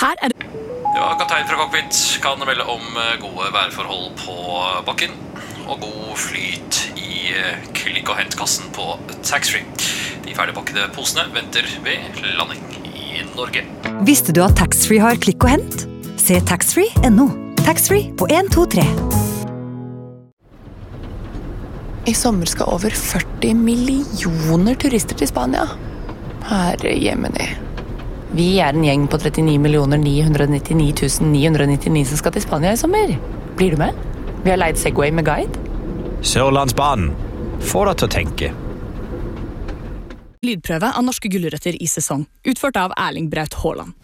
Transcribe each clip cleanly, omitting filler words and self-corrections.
Her er det... Ja, kaptein fra cockpit kan melde om gode værforhold på bakken og god flyt i klikk- og hentkassen på taxfree. De ferdigpakkede posene venter ved landing i Norge. Visste du at taxfree har klikk og hent? Se taxfree.no. Taxfree på 1, 2, 3. I sommer skal over 40 millioner turister til Spania. Herre jemini. Vi er en gjeng på 39.999.999 som skal til Spania i sommer. Blir du med? Vi har leid Segway med guide. Sørlandsbanen. Få deg til å tenke. Lydprøve av norske gulrøtter i sesong, utført av Erling Braut Haaland.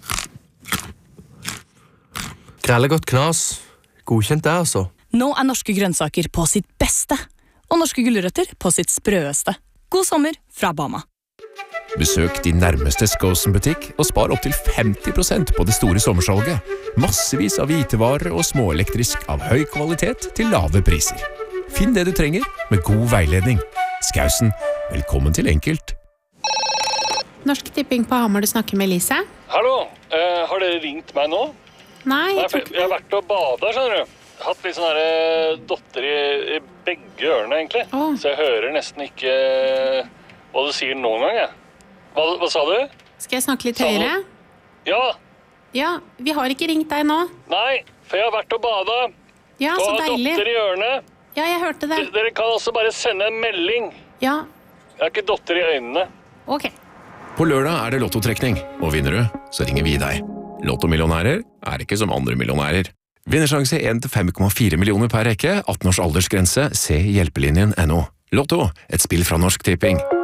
Grellegodt knas. Godkjent det, altså. Nå er norske grønnsaker på sitt beste, og norske gulrøtter på sitt sprøeste. God sommer fra Bama. Besøk din nærmeste Skosen-butikk og spar opp til 50% på det store sommersalget. Massevis av hvitevarer og småelektrisk av høy kvalitet til lave priser. Finn det du trenger med god veiledning. Skausen, velkommen til enkelt. Norsk Tipping på Hamar, du snakker med Elise. Hallo, har dere ringt meg nå? Nei, Jeg har vært og badet, skjønner du. Hatt litt sånne dotter i begge ørene, egentlig. Så jeg hører nesten ikke hva du sier noen gang, jeg. Hva sa du? Skal jeg snakke litt høyere? Ja. Ja, vi har ikke ringt deg nå. Nei, for jeg har vært og badet. Ja, så deilig. Og har dotter i ørene. Ja, jeg hørte det. Dere kan også bare sende en melding. Ja. Jeg har ikke dotter i øynene. Ok. På lørdag er det lottotrekning, og vinner du, så ringer vi deg. Lottomillionærer er ikke som andre millionærer. Vinnersjanse 1 til 5,4 millioner per rekke, 18 års aldersgrense, se hjelpelinjen.no. Lotto, et spill fra Norsk Tipping.